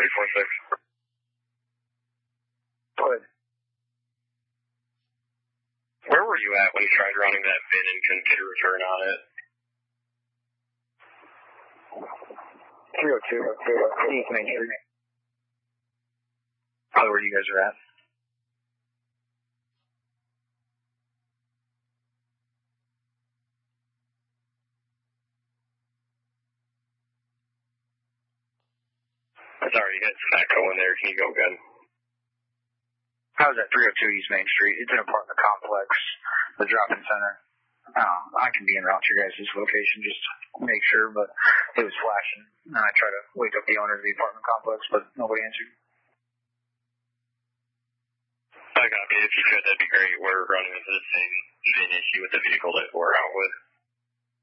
846. Go ahead. Where were you at when you tried running that VIN and couldn't get a return on it? 302, East Main Street. Probably where you guys are at. Sorry, you had some echo in there. Can you go again? I was at 302 East Main Street. It's an apartment complex, the drop-in center. I can be en route to your guys' location just to make sure, but it was flashing. And I tried to wake up the owner of the apartment complex, but nobody answered. I got it. If you could, that'd be great. We're running into the same issue with the vehicle that we're out with.